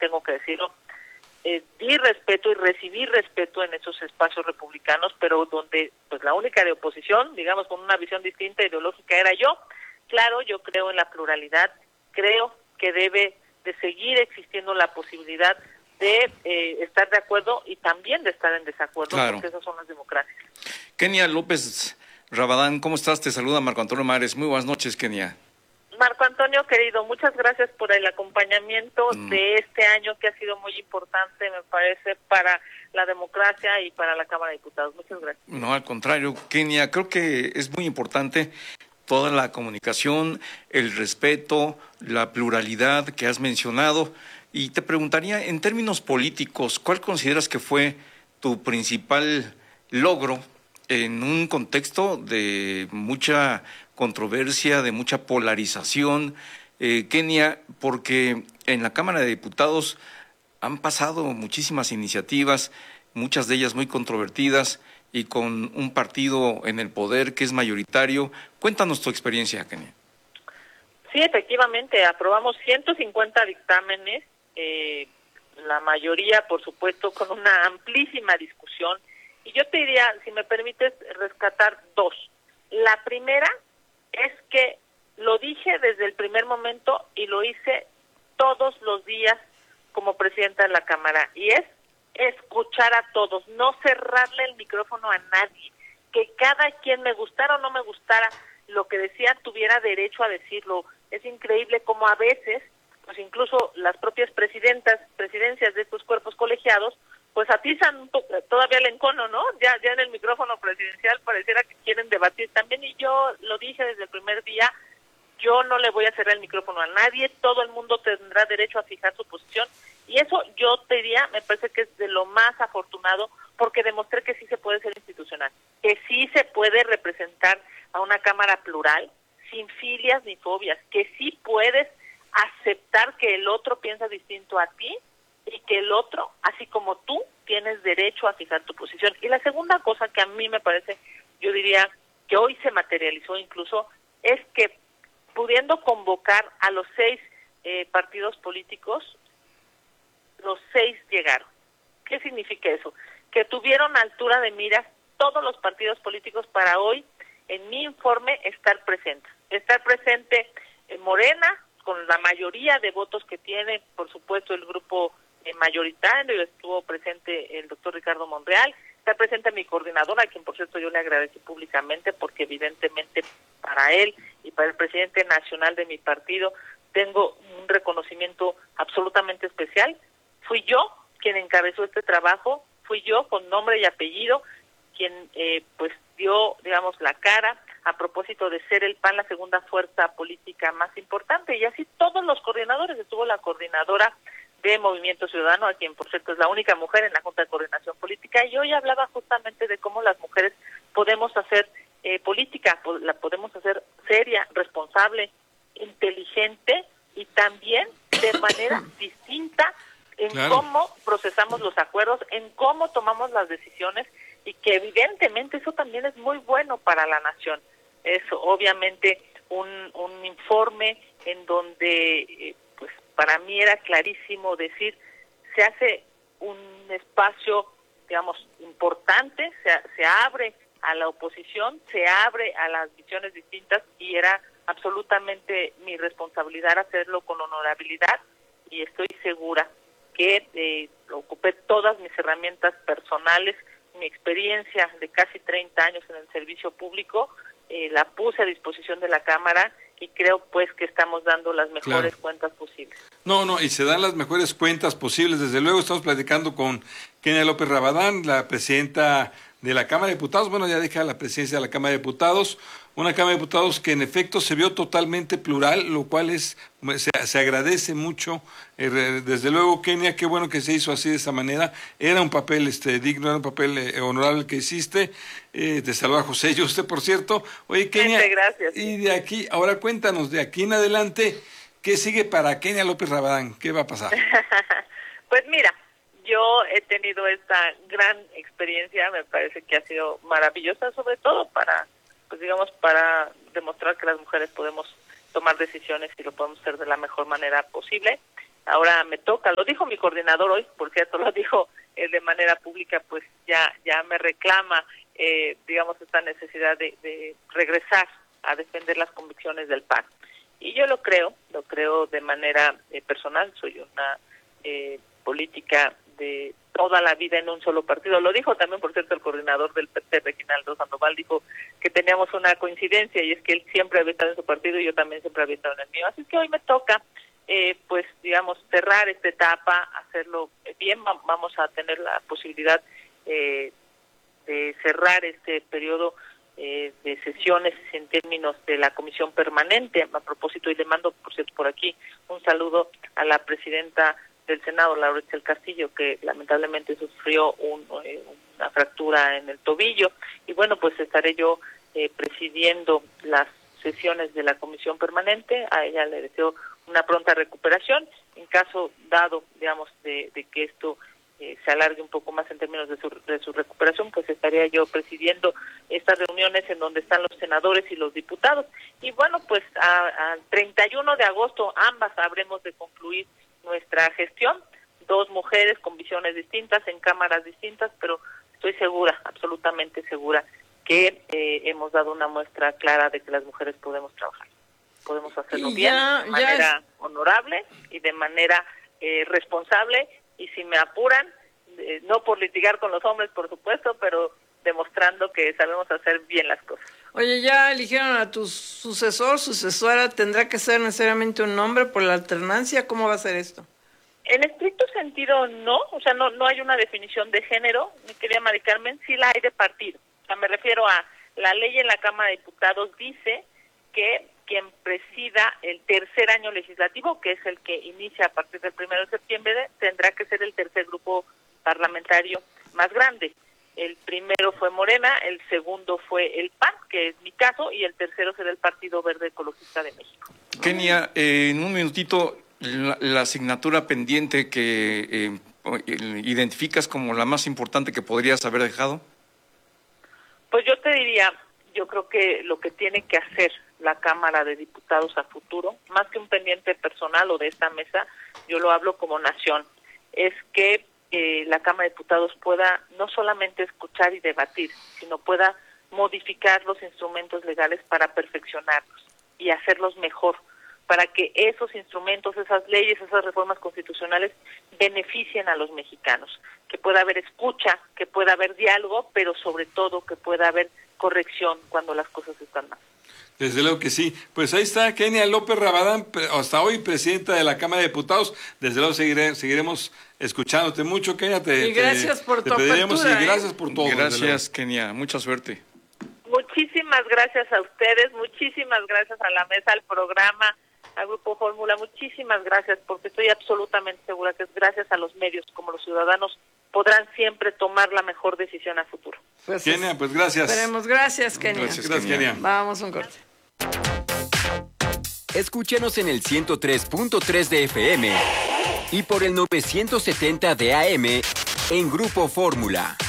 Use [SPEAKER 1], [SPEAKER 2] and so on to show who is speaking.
[SPEAKER 1] tengo que decirlo, di respeto y recibí respeto en esos espacios republicanos, pero donde pues la única de oposición, digamos con una visión distinta ideológica, era yo. Claro, yo creo en la pluralidad, creo que debe de seguir existiendo la posibilidad de estar de acuerdo y también de estar en desacuerdo,
[SPEAKER 2] claro,
[SPEAKER 1] porque esas son las democracias.
[SPEAKER 2] Kenia López Rabadán, ¿cómo estás? Te saluda Marco Antonio Mares. Muy buenas noches, Kenia.
[SPEAKER 1] Marco Antonio, querido, muchas gracias por el acompañamiento de este año que ha sido muy importante, me parece, para la democracia y para la Cámara de Diputados. Muchas gracias.
[SPEAKER 2] No, al contrario, Kenia, creo que es muy importante toda la comunicación, el respeto, la pluralidad que has mencionado. Y te preguntaría, en términos políticos, ¿cuál consideras que fue tu principal logro en un contexto de mucha controversia, de mucha polarización, Kenia? Porque en la Cámara de Diputados han pasado muchísimas iniciativas, muchas de ellas muy controvertidas y con un partido en el poder que es mayoritario. Cuéntanos tu experiencia, Kenia.
[SPEAKER 1] Sí, efectivamente, aprobamos 150 dictámenes, la mayoría, por supuesto, con una amplísima discusión. Y yo te diría, si me permites, rescatar dos. La primera es que lo dije desde el primer momento y lo hice todos los días como presidenta de la Cámara, y es escuchar a todos, no cerrarle el micrófono a nadie, que cada quien, me gustara o no me gustara lo que decía, tuviera derecho a decirlo. Es increíble cómo a veces, pues incluso las propias presidencias de estos cuerpos colegiados, pues atizan todavía el encono, ¿no? Ya en el micrófono presidencial pareciera que quieren debatir también, y yo lo dije desde el primer día, yo no le voy a cerrar el micrófono a nadie, todo el mundo tendrá derecho a fijar su posición, y eso yo te diría, me parece que es de lo más afortunado, porque demostré que sí se puede ser institucional, que sí se puede representar a una Cámara plural, sin filias ni fobias, que sí puedes aceptar que el otro piensa distinto a ti, y que el otro, así como tú, tienes derecho a fijar tu posición. Y la segunda cosa que a mí me parece, yo diría que hoy se materializó incluso, es que pudiendo convocar a los 6 partidos políticos, los 6 llegaron. ¿Qué significa eso? Que tuvieron altura de miras todos los partidos políticos para hoy, en mi informe, estar presentes. Estar presente en Morena, con la mayoría de votos que tiene, por supuesto, el grupo mayoritario, estuvo presente el doctor Ricardo Monreal, está presente mi coordinadora, a quien por cierto yo le agradecí públicamente, porque evidentemente para él y para el presidente nacional de mi partido tengo un reconocimiento absolutamente especial. Fui yo quien encabezó este trabajo, fui yo con nombre y apellido quien pues dio, digamos, la cara a propósito de ser el PAN la segunda fuerza política más importante, y así todos los coordinadores. Estuvo la coordinadora de Movimiento Ciudadano, a quien por cierto es la única mujer en la Junta de Coordinación Política, y hoy hablaba justamente de cómo las mujeres podemos hacer política, la podemos hacer seria, responsable, inteligente y también de manera distinta en cómo procesamos los acuerdos, en cómo tomamos las decisiones, y que evidentemente eso también es muy bueno para la nación. Es obviamente un informe en donde pues para mí era clarísimo decir, se hace un espacio, digamos, importante, se abre a la oposición, se abre a las visiones distintas, y era absolutamente mi responsabilidad hacerlo con honorabilidad, y estoy segura que ocupé todas mis herramientas personales, mi experiencia de casi 30 años en el servicio público, la puse a disposición de la Cámara, y creo pues que estamos dando las mejores cuentas posibles.
[SPEAKER 3] No, y se dan las mejores cuentas posibles. Desde luego estamos platicando con Kenia López Rabadán, la presidenta de la Cámara de Diputados. Bueno, ya deja la presidencia de la Cámara de Diputados, una Cámara de Diputados que en efecto se vio totalmente plural, lo cual se agradece mucho. Desde luego, Kenia, qué bueno que se hizo así, de esa manera. Era un papel digno, era un papel honorable que hiciste. Te saluda José Yuste, por cierto. Oye, Kenia,
[SPEAKER 1] gracias.
[SPEAKER 3] Y de aquí, ahora cuéntanos, de aquí en adelante, ¿qué sigue para Kenia López Rabadán? ¿Qué va a pasar?
[SPEAKER 1] Pues mira, yo he tenido esta gran experiencia, me parece que ha sido maravillosa, sobre todo para, pues digamos, para demostrar que las mujeres podemos tomar decisiones y lo podemos hacer de la mejor manera posible. ahora me toca, lo dijo mi coordinador hoy, por cierto, lo dijo de manera pública, pues ya me reclama, digamos, esta necesidad de regresar a defender las convicciones del PAN. Y yo lo creo de manera personal, soy una política de toda la vida en un solo partido. Lo dijo también, por cierto, el coordinador del PT, Reginaldo Sandoval, dijo que teníamos una coincidencia, y es que él siempre había estado en su partido y yo también siempre había estado en el mío. Así que hoy me toca, pues, digamos, cerrar esta etapa, hacerlo bien. Vamos a tener la posibilidad de cerrar este periodo de sesiones en términos de la comisión permanente. A propósito, y le mando, por cierto, por aquí un saludo a la presidenta del Senado, Laura Itzel Castillo, que lamentablemente sufrió una fractura en el tobillo, y bueno, pues estaré yo presidiendo las sesiones de la comisión permanente. A ella le deseo una pronta recuperación. En caso dado, digamos, de que esto se alargue un poco más en términos de su recuperación, pues estaría yo presidiendo estas reuniones en donde están los senadores y los diputados. Y bueno, pues al 31 de agosto ambas habremos de concluir nuestra gestión, 2 mujeres con visiones distintas, en cámaras distintas, pero estoy segura, absolutamente segura, que hemos dado una muestra clara de que las mujeres podemos trabajar, podemos hacerlo bien, de manera honorable y de manera responsable, y si me apuran, no por litigar con los hombres, por supuesto, pero demostrando que sabemos hacer bien las cosas.
[SPEAKER 4] Oye, ¿ya eligieron a tu sucesora? ¿Tendrá que ser necesariamente un hombre por la alternancia? ¿Cómo va a ser esto?
[SPEAKER 1] En estricto sentido, no. O sea, no hay una definición de género, mi querida Mari Carmen, sí la hay de partido. O sea, me refiero a la ley en la Cámara de Diputados dice que quien presida el tercer año legislativo, que es el que inicia a partir del 1 de septiembre, tendrá que ser el tercer grupo parlamentario más grande. El primero fue Morena, el segundo fue el PAN, que es mi caso, y el tercero será el Partido Verde Ecologista de México.
[SPEAKER 2] Kenia, en un minutito, la asignatura pendiente que identificas como la más importante que podrías haber dejado.
[SPEAKER 1] Pues yo te diría, yo creo que lo que tiene que hacer la Cámara de Diputados a futuro, más que un pendiente personal o de esta mesa, yo lo hablo como nación, es que la Cámara de Diputados pueda no solamente escuchar y debatir, sino pueda modificar los instrumentos legales para perfeccionarlos y hacerlos mejor, para que esos instrumentos, esas leyes, esas reformas constitucionales beneficien a los mexicanos, que pueda haber escucha, que pueda haber diálogo, pero sobre todo que pueda haber corrección cuando las cosas están mal.
[SPEAKER 3] Desde luego que sí. Pues ahí está Kenia López Rabadán, hasta hoy presidenta de la Cámara de Diputados. Desde luego seguiremos escuchándote mucho, Kenia.
[SPEAKER 4] Y gracias por tu apertura.
[SPEAKER 3] Y gracias por todo.
[SPEAKER 2] Gracias, Kenia. Mucha suerte.
[SPEAKER 1] Muchísimas gracias a ustedes, muchísimas gracias a la mesa, al programa, al Grupo Fórmula. Muchísimas gracias, porque estoy absolutamente segura que es gracias a los medios como los ciudadanos podrán siempre tomar la mejor decisión a futuro.
[SPEAKER 4] Pues
[SPEAKER 3] Kenia, pues gracias.
[SPEAKER 4] Esperemos. Gracias, Kenia.
[SPEAKER 3] Gracias, Kenia.
[SPEAKER 4] Vamos un corte.
[SPEAKER 5] Escúchanos en el 103.3 de FM y por el 970 de AM en Grupo Fórmula.